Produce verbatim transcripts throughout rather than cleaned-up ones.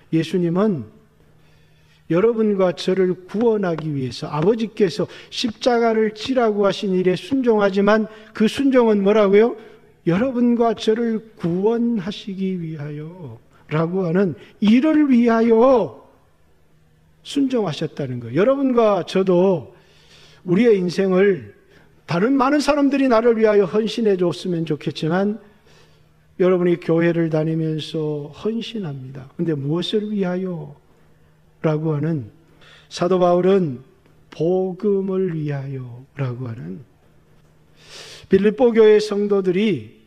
예수님은 여러분과 저를 구원하기 위해서 아버지께서 십자가를 지라고 하신 일에 순종하지만 그 순종은 뭐라고요? 여러분과 저를 구원하시기 위하여 라고 하는 일을 위하여 순종하셨다는 거예요. 여러분과 저도 우리의 인생을 다른 많은 사람들이 나를 위하여 헌신해 줬으면 좋겠지만 여러분이 교회를 다니면서 헌신합니다. 근데 무엇을 위하여? 라고 하는, 사도 바울은 복음을 위하여 라고 하는, 빌립보 교회 성도들이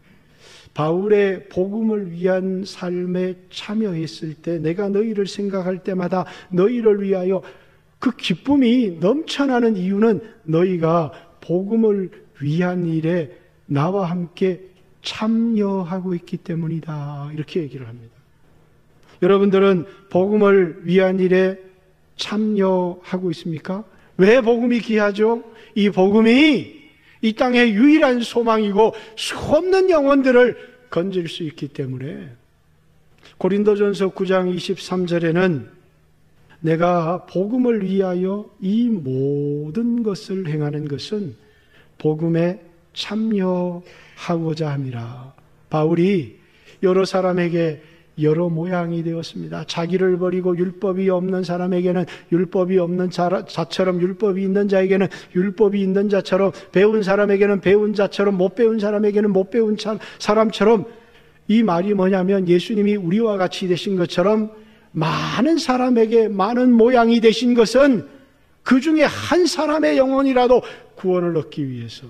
바울의 복음을 위한 삶에 참여했을 때 내가 너희를 생각할 때마다 너희를 위하여 그 기쁨이 넘쳐나는 이유는 너희가 복음을 위한 일에 나와 함께 참여하고 있기 때문이다. 이렇게 얘기를 합니다. 여러분들은 복음을 위한 일에 참여하고 있습니까? 왜 복음이 귀하죠? 이 복음이 이 땅의 유일한 소망이고 수없는 영혼들을 건질 수 있기 때문에 고린도전서 구 장 이십삼 절에는 내가 복음을 위하여 이 모든 것을 행하는 것은 복음에 참여하고자 함이라. 바울이 여러 사람에게 여러 모양이 되었습니다. 자기를 버리고 율법이 없는 사람에게는 율법이 없는 자, 자처럼, 율법이 있는 자에게는 율법이 있는 자처럼, 배운 사람에게는 배운 자처럼, 못 배운 사람에게는 못 배운 사람처럼. 이 말이 뭐냐면 예수님이 우리와 같이 되신 것처럼 많은 사람에게 많은 모양이 되신 것은 그 중에 한 사람의 영혼이라도 구원을 얻기 위해서.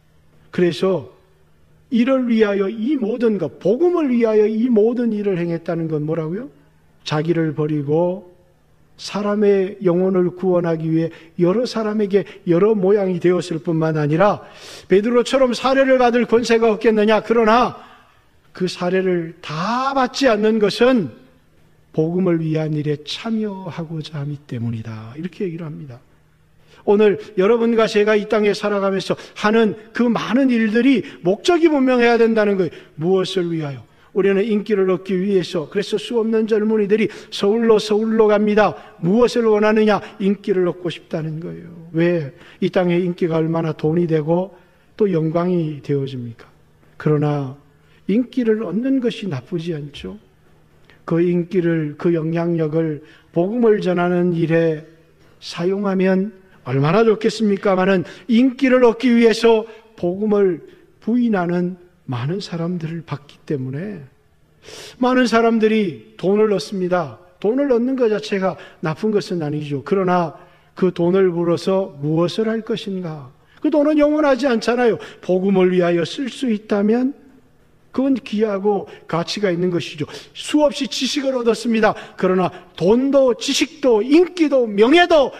그래서 이를 위하여 이 모든 것, 복음을 위하여 이 모든 일을 행했다는 건 뭐라고요? 자기를 버리고 사람의 영혼을 구원하기 위해 여러 사람에게 여러 모양이 되었을 뿐만 아니라 베드로처럼 사례를 받을 권세가 없겠느냐? 그러나 그 사례를 다 받지 않는 것은 복음을 위한 일에 참여하고자 하기 때문이다. 이렇게 얘기를 합니다. 오늘 여러분과 제가 이 땅에 살아가면서 하는 그 많은 일들이 목적이 분명해야 된다는 거예요. 무엇을 위하여? 우리는 인기를 얻기 위해서. 그래서 수없는 젊은이들이 서울로 서울로 갑니다. 무엇을 원하느냐? 인기를 얻고 싶다는 거예요. 왜? 이 땅에 인기가 얼마나 돈이 되고 또 영광이 되어집니까? 그러나 인기를 얻는 것이 나쁘지 않죠. 그 인기를, 그 영향력을 복음을 전하는 일에 사용하면 얼마나 좋겠습니까마는 인기를 얻기 위해서 복음을 부인하는 많은 사람들을 봤기 때문에 많은 사람들이 돈을 얻습니다. 돈을 얻는 것 자체가 나쁜 것은 아니죠. 그러나 그 돈을 벌어서 무엇을 할 것인가? 그 돈은 영원하지 않잖아요. 복음을 위하여 쓸 수 있다면 그건 귀하고 가치가 있는 것이죠. 수없이 지식을 얻었습니다. 그러나 돈도 지식도 인기도 명예도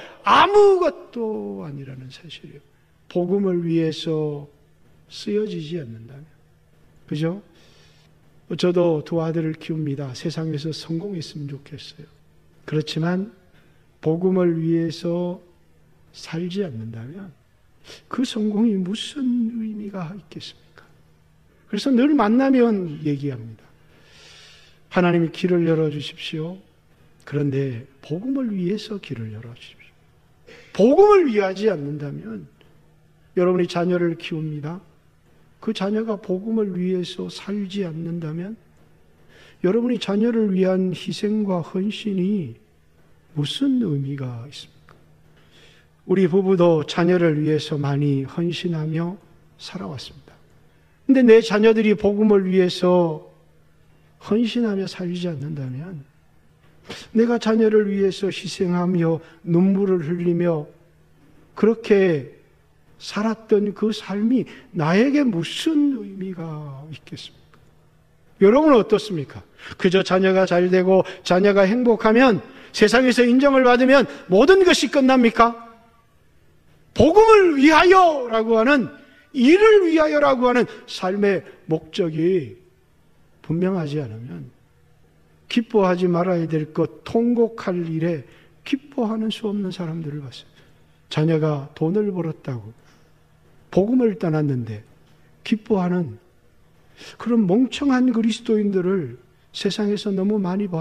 아무것도 아니라는 사실이에요. 복음을 위해서 쓰여지지 않는다면. 그죠? 저도 두 아들을 키웁니다. 세상에서 성공했으면 좋겠어요. 그렇지만 복음을 위해서 살지 않는다면 그 성공이 무슨 의미가 있겠습니까? 그래서 늘 만나면 얘기합니다. 하나님이 길을 열어주십시오. 그런데 복음을 위해서 길을 열어주십시오. 복음을 위하지 않는다면 여러분이 자녀를 키웁니다. 그 자녀가 복음을 위해서 살지 않는다면 여러분이 자녀를 위한 희생과 헌신이 무슨 의미가 있습니까? 우리 부부도 자녀를 위해서 많이 헌신하며 살아왔습니다. 근데 내 자녀들이 복음을 위해서 헌신하며 살지 않는다면 내가 자녀를 위해서 희생하며 눈물을 흘리며 그렇게 살았던 그 삶이 나에게 무슨 의미가 있겠습니까? 여러분은 어떻습니까? 그저 자녀가 잘 되고 자녀가 행복하면 세상에서 인정을 받으면 모든 것이 끝납니까? 복음을 위하여라고 하는, 일을 위하여라고 하는 삶의 목적이 분명하지 않으면 기뻐하지 말아야 될 것, 통곡할 일에 기뻐하는 수 없는 사람들을 봤어요. 자녀가 돈을 벌었다고 복음을 떠났는데 기뻐하는 그런 멍청한 그리스도인들을 세상에서 너무 많이 봤어요.